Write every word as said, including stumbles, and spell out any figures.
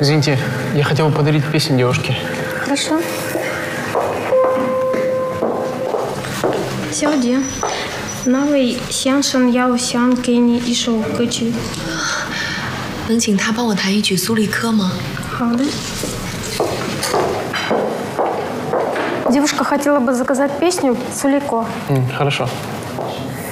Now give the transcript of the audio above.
Извините, я хотел бы подарить песню девушке. Хорошо. 小姐，那位先生要想给你一首歌曲， 能请他帮我弹一曲苏里科吗？ 好的。Девушка хотела бы заказать песню «Сулико». М, хорошо.